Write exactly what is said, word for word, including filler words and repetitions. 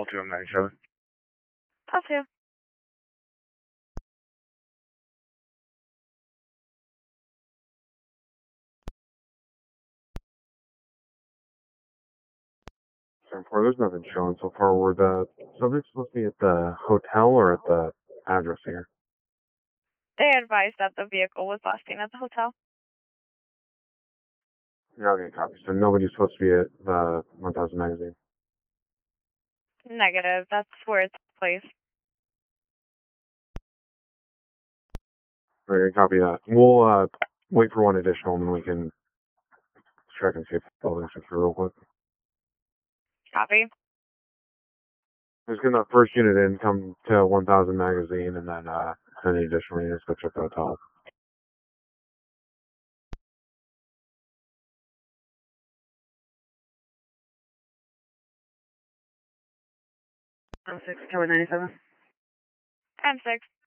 two M ninety-seven. Pass you. seven four, there's nothing showing so far. Were the subjects supposed to be at the hotel or at the address here? They advised that the vehicle was last seen at the hotel. Yeah, okay, copy. So nobody's supposed to be at the one thousand magazine? Negative. That's where it's placed. Okay, copy that. We'll uh, wait for one additional and then we can check and see if the building's secure real quick. Copy. Just get that first unit in, come to one thousand magazine, and then uh, any additional units go check the hotel. M six, Tower ninety-seven. M six.